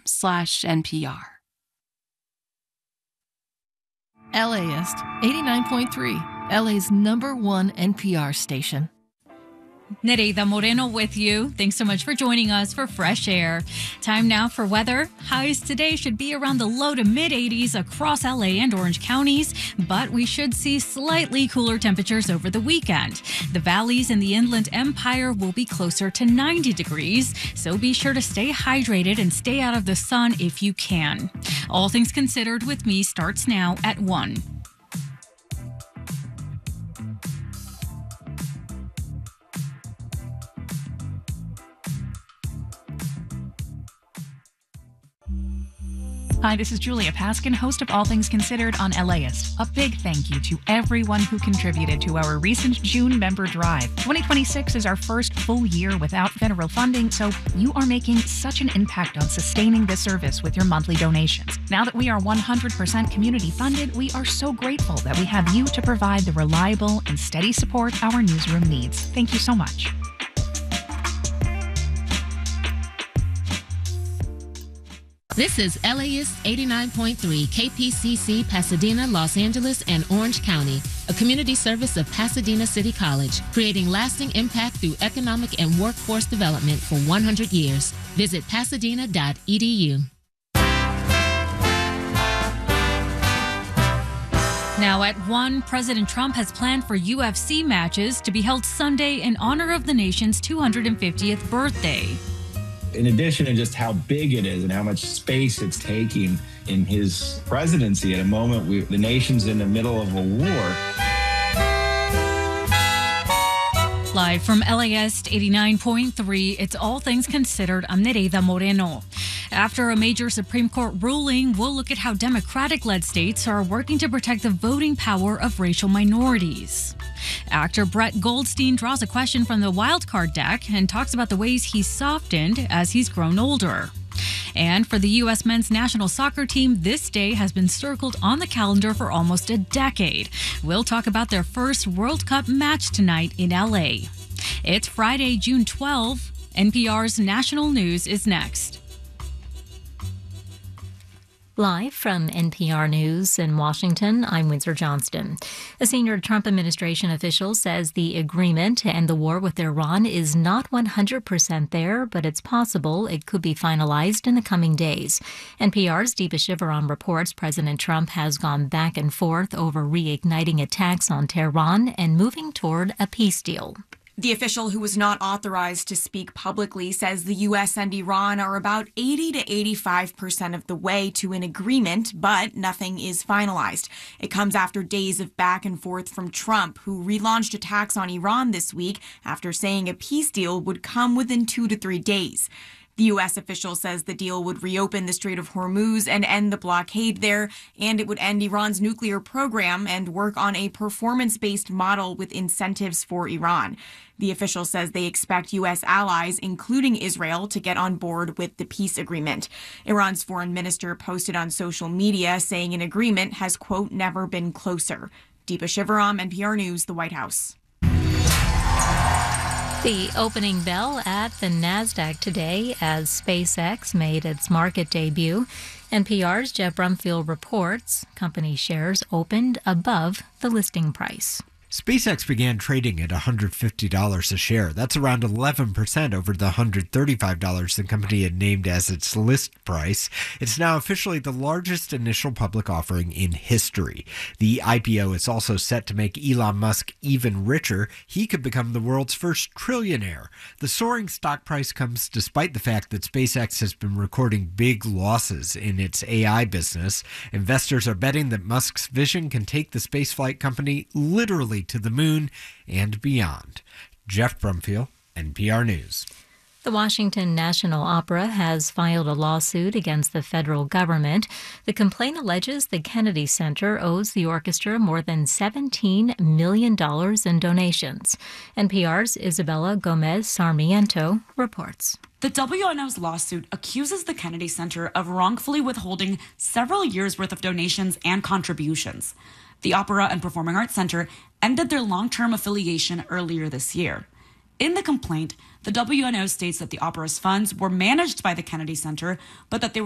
LAist.com/NPR. LAist 89.3, LA's #1 NPR station. Nereida Moreno with you. Thanks so much for joining us for Fresh Air. Time now for weather. Highs today should be around the low to mid 80s across LA and Orange counties, but we should see slightly cooler temperatures over the weekend. The valleys in the Inland Empire will be closer to 90 degrees, so be sure to stay hydrated and stay out of the sun if you can. All Things Considered with me starts now at 1. Hi, this is Julia Paskin, host of All Things Considered on LAist. A big thank you to everyone who contributed to our recent June member drive. 2026 is our first full year without federal funding, so you are making such an impact on sustaining this service with your monthly donations. Now that we are 100% community funded, we are so grateful that we have you to provide the reliable and steady support our newsroom needs. Thank you so much. This is LAist 89.3 KPCC Pasadena, Los Angeles, and Orange County, a community service of Pasadena City College, creating lasting impact through economic and workforce development for 100 years. Visit pasadena.edu. Now at 1, President Trump has planned for UFC matches to be held Sunday in honor of the nation's 250th birthday. In addition to just how big it is and how much space it's taking in his presidency at a moment the nation's in the middle of a war. Live from LAist 89.3, it's All Things Considered. I'm Nereida Moreno. After a major Supreme Court ruling, we'll look at how Democratic-led states are working to protect the voting power of racial minorities. Actor Brett Goldstein draws a question from the wildcard deck and talks about the ways he's softened as he's grown older. And for the U.S. men's national soccer team, this day has been circled on the calendar for almost a decade. We'll talk about their first World Cup match tonight in L.A. It's Friday, June 12. NPR's National News is next. Live from NPR News in Washington, I'm Windsor Johnston. A senior Trump administration official says the agreement to end the war with Iran is not 100% there, but it's possible it could be finalized in the coming days. NPR's Deepa Shivaram reports President Trump has gone back and forth over reigniting attacks on Tehran and moving toward a peace deal. The official, who was not authorized to speak publicly, says the U.S. and Iran are about 80 to 85% of the way to an agreement, but nothing is finalized. It comes after days of back and forth from Trump, who relaunched attacks on Iran this week after saying a peace deal would come within 2 to 3 days. The U.S. official says the deal would reopen the Strait of Hormuz and end the blockade there, and it would end Iran's nuclear program and work on a performance-based model with incentives for Iran. The official says they expect U.S. allies, including Israel, to get on board with the peace agreement. Iran's foreign minister posted on social media saying an agreement has, quote, never been closer. Deepa Shivaram, NPR News, the White House. The opening bell at the NASDAQ today as SpaceX made its market debut. NPR's Jeff Brumfield reports company shares opened above the listing price. SpaceX began trading at $150 a share. That's around 11% over the $135 the company had named as its list price. It's now officially the largest initial public offering in history. The IPO is also set to make Elon Musk even richer. He could become the world's first trillionaire. The soaring stock price comes despite the fact that SpaceX has been recording big losses in its AI business. Investors are betting that Musk's vision can take the spaceflight company literally to the moon and beyond. Jeff Brumfield, NPR News. The Washington National Opera has filed a lawsuit against the federal government. The complaint alleges the Kennedy Center owes the orchestra more than $17 million in donations. NPR's Isabella Gomez Sarmiento reports. The WNO's lawsuit accuses the Kennedy Center of wrongfully withholding several years' worth of donations and contributions. The Opera and Performing Arts Center ended their long-term affiliation earlier this year. In the complaint, the WNO states that the opera's funds were managed by the Kennedy Center, but that they were